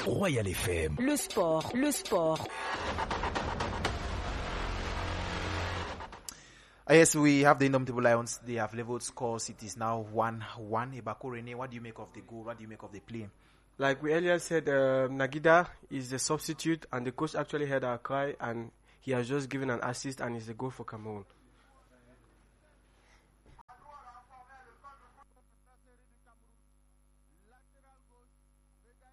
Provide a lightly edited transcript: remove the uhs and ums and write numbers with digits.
Royal FM. Le sport. Yes, we have the Indomitable Lions. They have leveled scores. It is now 1-1. Ebako Rene, what do you make of the goal? What do you make of the play? Like we earlier said, Nagida is the substitute, and the coach actually heard our cry, and he has just given an assist, and it's a goal for Cameroon.